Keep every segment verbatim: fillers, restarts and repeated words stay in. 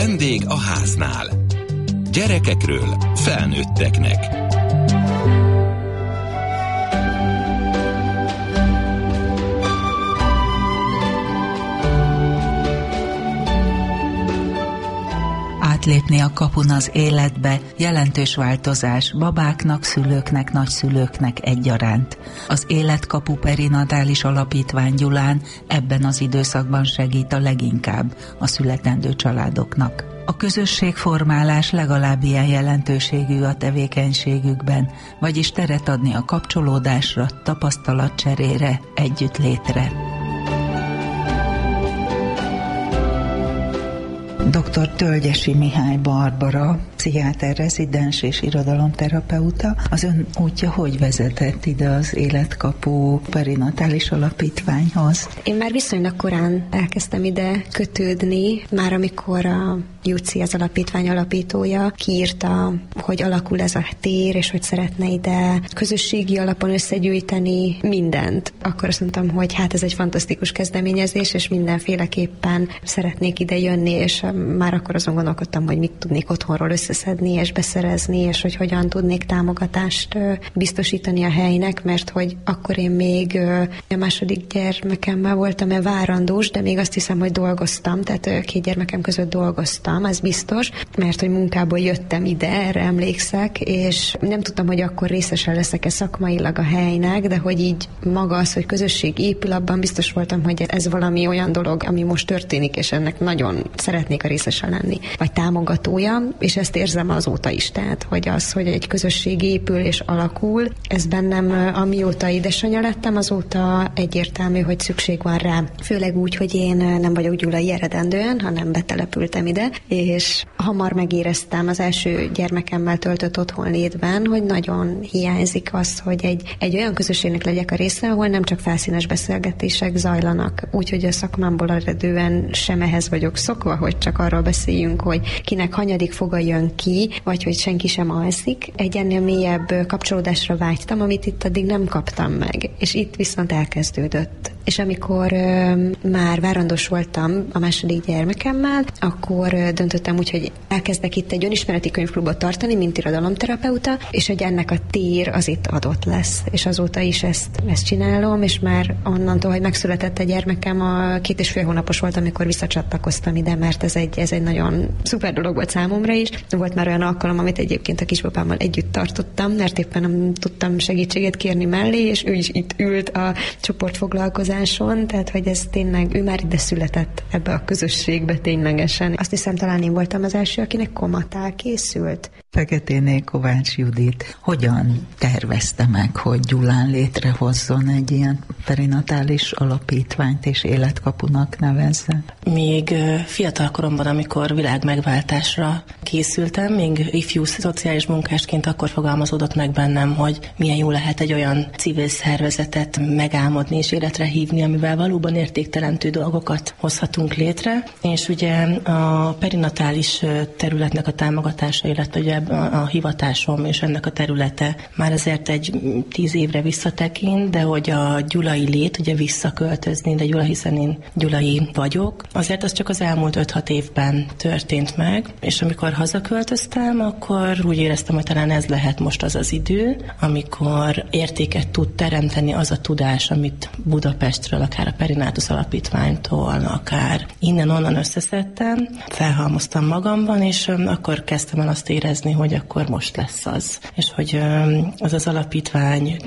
Vendég a háznál. Gyerekekről felnőtteknek. Átlépni a kapun az életbe, jelentős változás babáknak, szülőknek, nagyszülőknek egyaránt. Az Életkapu Perinatális Alapítvány Gyulán ebben az időszakban segít a leginkább a születendő családoknak. A közösségformálás legalább ilyen jelentőségű a tevékenységükben, vagyis teret adni a kapcsolódásra, tapasztalatcserére, együttlétre. doktor Tölgyesi Mihály Barbara, pszichiáter rezidens és irodalomterapeuta. Az ön útja hogy vezetett ide az Életkapu Perinatális Alapítványhoz? Én már viszonylag korán elkezdtem ide kötődni, már amikor a Juci, az alapítvány alapítója, kiírta, hogy alakul ez a tér, és hogy szeretne ide közösségi alapon összegyűjteni mindent. Akkor azt mondtam, hogy hát ez egy fantasztikus kezdeményezés, és mindenféleképpen szeretnék ide jönni, és már akkor azon gondolkodtam, hogy mit tudnék otthonról összeszedni és beszerezni, és hogy hogyan tudnék támogatást biztosítani a helynek, mert hogy akkor én még a második gyermekemmel voltam-e várandós, de még azt hiszem, hogy dolgoztam, tehát két gyermekem között dolgoztam, ez biztos, mert hogy munkából jöttem ide, erre emlékszek, és nem tudtam, hogy akkor részesen leszek-e szakmailag a helynek, de hogy így maga az, hogy közösség épül, abban biztos voltam, hogy ez valami olyan dolog, ami most történik, és ennek nagyon szeretnék a részese lenni, vagy támogatója, és ezt érzem azóta is, tehát, hogy az, hogy egy közösség épül és alakul, ez bennem, amióta édesanyja lettem, azóta egyértelmű, hogy szükség van rá. Főleg úgy, hogy én nem vagyok gyulai eredendően, hanem betelepültem ide, és hamar megéreztem az első gyermekemmel töltött otthonlétben, hogy nagyon hiányzik az, hogy egy, egy olyan közösségnek legyek a része, ahol nem csak felszínes beszélgetések zajlanak, úgyhogy a szakmámból eredően sem ehhez vagyok szokva, hogy csak arról beszéljünk, hogy kinek hanyadik foga jön ki, vagy hogy senki sem alszik. Egy ennél mélyebb kapcsolódásra vágytam, amit itt addig nem kaptam meg, és itt viszont elkezdődött. És amikor ö, már várandós voltam a második gyermekemmel, akkor ö, döntöttem úgy, hogy elkezdek itt egy önismereti könyvklubot tartani, mint irodalomterapeuta, és hogy ennek a tér az itt adott lesz. És azóta is ezt, ezt csinálom, és már onnantól, hogy megszületett a gyermekem, a két és fél hónapos volt, amikor visszacsatlakoztam ide, mert ez egy, ez egy nagyon szuper dolog volt számomra is. Volt már olyan alkalom, amit egyébként a kisbabámmal együtt tartottam, mert éppen nem tudtam segítséget kérni mellé, és ő is itt ült a csoportfoglalkozáson, tehát hogy ez tényleg, ő már ide született ebbe a közösségbe ténylegesen. Azt hiszem, talán én voltam az első, akinek komatál készült. Feketéné Kovács Judit hogyan tervezte meg, hogy Gyulán létrehozzon egy ilyen perinatális alapítványt és Életkapunak nevezze? Még fiatal koromban, amikor világmegváltásra készültem, még ifjú szociális munkásként akkor fogalmazódott meg bennem, hogy milyen jó lehet egy olyan civil szervezetet megálmodni és életre hívni, amivel valóban értékteremtő dolgokat hozhatunk létre. És ugye a perinatális területnek a támogatása, illetve ugye a hivatásom és ennek a területe már azért egy tíz évre visszatekint, de hogy a gyulai lét, ugye visszaköltözni, de Gyula, hiszen én gyulai vagyok, azért az csak az elmúlt öt-hat évben történt meg, és amikor hazaköltöztem, akkor úgy éreztem, hogy talán ez lehet most az az idő, amikor értéket tud teremteni az a tudás, amit Budapestről, akár a Perinatus Alapítványtól, akár innen-onnan összeszedtem, felhalmoztam magamban, és akkor kezdtem el azt érezni, hogy akkor most lesz az. És hogy az az alapítvány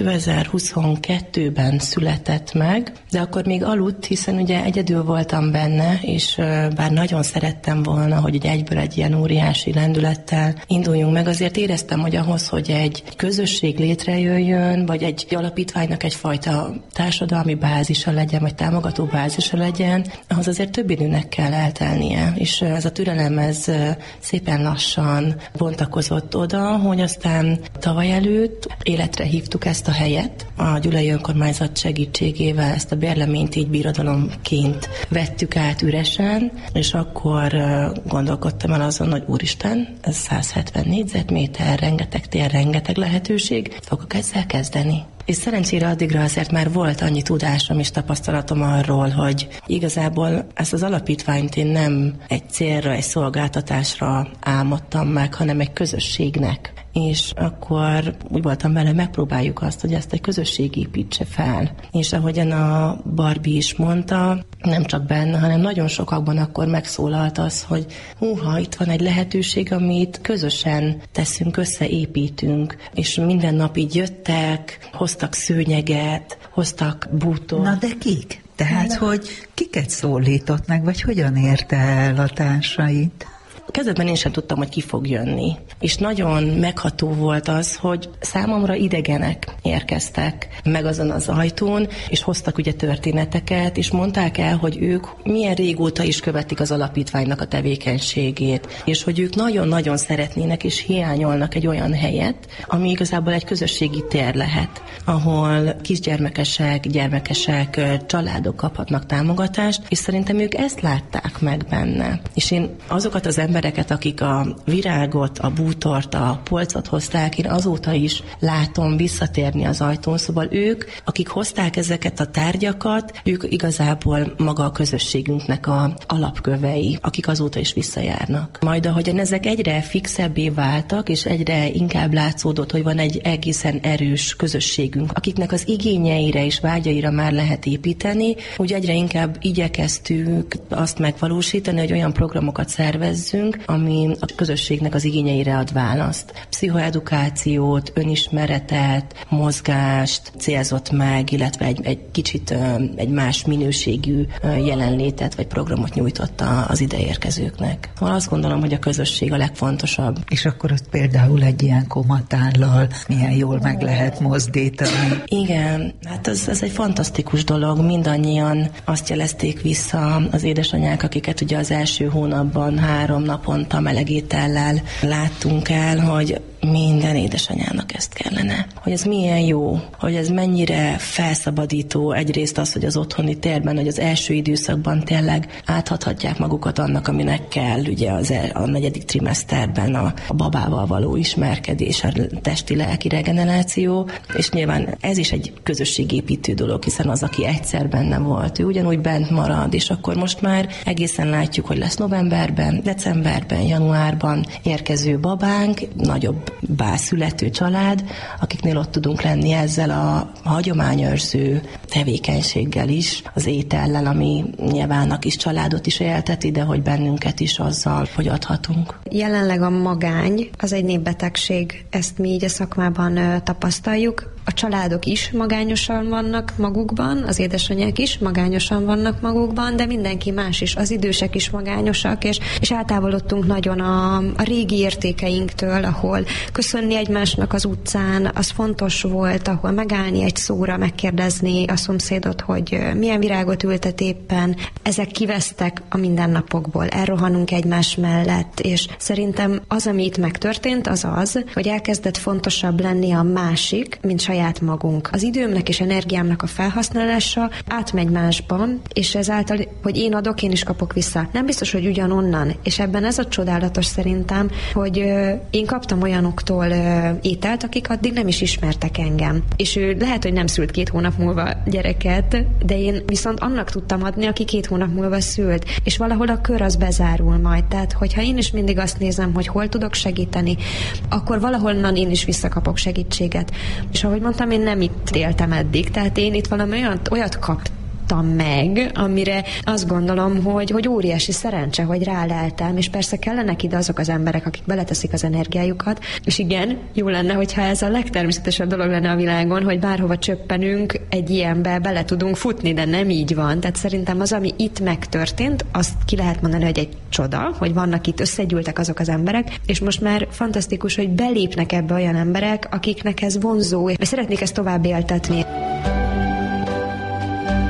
kétezer-huszonkettőben született meg, de akkor még aludt, hiszen ugye egyedül voltam benne, és bár nagyon szerettem volna, hogy egyből egy ilyen óriási lendülettel induljunk meg, azért éreztem, hogy ahhoz, hogy egy közösség létrejöjjön, vagy egy alapítványnak egyfajta társadalmi bázisa legyen, vagy támogató bázisa legyen, ahhoz azért több időnek kell eltelnie. És ez a türelem, ez szépen lassan bontakozott oda, hogy aztán tavaly előtt életre hívtuk ezt a helyet. A Gyulai Önkormányzat segítségével ezt a bérleményt így birodalomként vettük át üresen, és akkor gondolkodtam el azon, hogy úristen, ez száz hetven négyzetméter, rengeteg tér, rengeteg lehetőség, fogok ezzel kezdeni. És szerencsére addigra azért már volt annyi tudásom és tapasztalatom arról, hogy igazából ezt az alapítványt én nem egy célra, egy szolgáltatásra álmodtam meg, hanem egy közösségnek. És akkor úgy voltam vele, megpróbáljuk azt, hogy ezt egy közösség építse fel. És ahogyan a Barbie is mondta, nem csak benne, hanem nagyon sokakban akkor megszólalt az, hogy húha, itt van egy lehetőség, amit közösen teszünk, összeépítünk, és minden nap így jöttek, hoztak szőnyeget, hoztak bútort. Na de kik? Tehát, hogy kiket szólított meg, vagy hogyan érte el a társait? Kezdetben én sem tudtam, hogy ki fog jönni. És nagyon megható volt az, hogy számomra idegenek érkeztek meg azon az ajtón, és hoztak ugye történeteket, és mondták el, hogy ők milyen régóta is követik az alapítványnak a tevékenységét, és hogy ők nagyon-nagyon szeretnének és hiányolnak egy olyan helyet, ami igazából egy közösségi tér lehet, ahol kisgyermekesek, gyermekesek, családok kaphatnak támogatást, és szerintem ők ezt látták meg benne. És én azokat az embereket, akik a virágot, a bútort, a polcot hozták, én azóta is látom visszatérni az ajtón, szóval ők, akik hozták ezeket a tárgyakat, ők igazából maga a közösségünknek a alapkövei, akik azóta is visszajárnak. Majd ahogyan ezek egyre fixebbé váltak, és egyre inkább látszódott, hogy van egy egészen erős közösségünk, akiknek az igényeire és vágyaira már lehet építeni, úgy egyre inkább igyekeztünk azt megvalósítani, hogy olyan programokat szervezzünk, ami a közösségnek az igényeire ad választ. Pszichoedukációt, önismeretet, mozgást célzott meg, illetve egy, egy kicsit egy más minőségű jelenlétet vagy programot nyújtott az ideérkezőknek. Azt gondolom, hogy a közösség a legfontosabb. És akkor ott például egy ilyen komatállal milyen jól meg lehet mozdítani. Igen, hát ez, ez egy fantasztikus dolog. Mindannyian azt jelezték vissza az édesanyák, akiket ugye az első hónapban három naponta meleg étellel láttunk el, hogy minden édesanyának ezt kellene. Hogy ez milyen jó, hogy ez mennyire felszabadító egyrészt az, hogy az otthoni térben, hogy az első időszakban tényleg áthathatják magukat annak, aminek kell, ugye az a negyedik trimeszterben a, a babával való ismerkedés, a testi-lelki regeneráció, és nyilván ez is egy közösségépítő dolog, hiszen az, aki egyszer benne volt, ő ugyanúgy bent marad, és akkor most már egészen látjuk, hogy lesz novemberben, decemberben, januárban érkező babánk, nagyobb bászülető család, akiknél ott tudunk lenni ezzel a hagyományőrző tevékenységgel is, az étellel, ami nyilván a kis családot is élteti, de hogy bennünket is azzal, hogy adhatunk. Jelenleg a magány az egy népbetegség, ezt mi így a szakmában ö, tapasztaljuk. A családok is magányosan vannak magukban, az édesanyák is magányosan vannak magukban, de mindenki más is, az idősek is magányosak, és, és eltávolodtunk nagyon a, a régi értékeinktől, ahol köszönni egymásnak az utcán, az fontos volt, ahol megállni egy szóra, megkérdezni a szomszédot, hogy milyen virágot ültet éppen. Ezek kivesztek a mindennapokból, elrohanunk egymás mellett, és szerintem az, ami itt megtörtént, az az, hogy elkezdett fontosabb lenni a másik, mint saját magunk. Az időmnek és energiámnak a felhasználása átmegy másban, és ezáltal, hogy én adok, én is kapok vissza. Nem biztos, hogy ugyanonnan, és ebben ez a csodálatos szerintem, hogy ö, én kaptam olyanoktól ö, ételt, akik addig nem is ismertek engem. És ő lehet, hogy nem szült két hónap múlva gyereket, de én viszont annak tudtam adni, aki két hónap múlva szült. És valahol a kör az bezárul majd. Tehát, hogyha én is mindig azt nézem, hogy hol tudok segíteni, akkor valahonnan én is visszakapok segítséget. És ahogy mondtam, én nem itt éltem eddig, tehát én itt valami olyat, olyat kaptam meg, amire azt gondolom, hogy, hogy óriási szerencse, hogy ráleltem, és persze kellenek ide azok az emberek, akik beleteszik az energiájukat, és igen, jó lenne, hogyha ez a legtermészetesebb dolog lenne a világon, hogy bárhova csöppenünk, egy ilyenbe bele tudunk futni, de nem így van. Tehát szerintem az, ami itt megtörtént, azt ki lehet mondani, hogy egy csoda, hogy vannak itt, összegyűltek azok az emberek, és most már fantasztikus, hogy belépnek ebbe olyan emberek, akiknek ez vonzó, és szeretnék ezt tovább éltetni.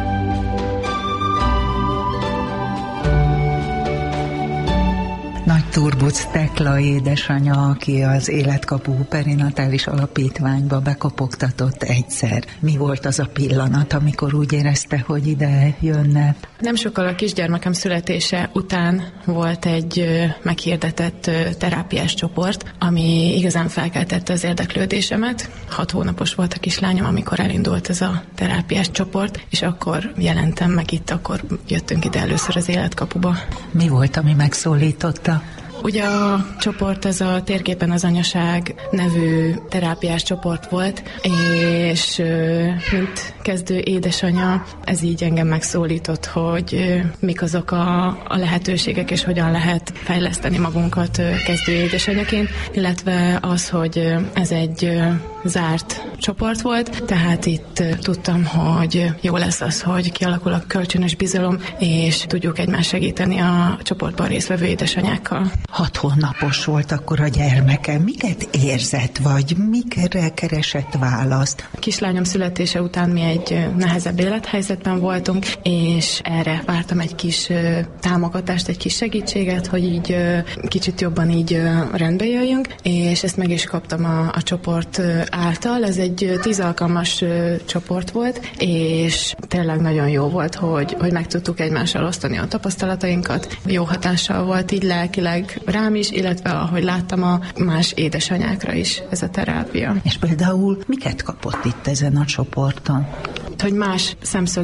Nagy Turbuc Tekla édesanyja, aki az Életkapu Perinatális Alapítványba bekopogtatott egyszer. Mi volt az a pillanat, amikor úgy érezte, hogy ide jönne? Nem sokkal a kisgyermekem születése után volt egy meghirdetett terápiás csoport, ami igazán felkeltette az érdeklődésemet. Hat hónapos volt a kislányom, amikor elindult ez a terápiás csoport, és akkor jelentem meg itt, akkor jöttünk ide először az Életkapuba. Mi volt, ami megszólította? Ugye a csoport, ez a Térképen az Anyaság nevű terápiás csoport volt, és mint kezdő édesanya, ez így engem megszólított, hogy mik azok a, a lehetőségek, és hogyan lehet fejleszteni magunkat kezdő édesanyaként, illetve az, hogy ez egy zárt csoport volt, tehát itt tudtam, hogy jó lesz az, hogy kialakul a kölcsönös bizalom, és tudjuk egymást segíteni a csoportban résztvevő édesanyákkal. Hat hónapos volt akkor a gyermeke. Miket érzett, vagy mikre keresett választ? A kislányom születése után mi egy nehezebb élethelyzetben voltunk, és erre vártam egy kis támogatást, egy kis segítséget, hogy így kicsit jobban így rendbe jöjjünk, és ezt meg is kaptam a, a csoport által. Ez egy tíz alkalmas csoport volt, és tényleg nagyon jó volt, hogy, hogy meg tudtuk egymással osztani a tapasztalatainkat. Jó hatással volt így lelkileg rám is, illetve ahogy láttam a más édesanyákra is ez a terápia. És például miket kapott itt ezen a csoporton? Hogy más szemszög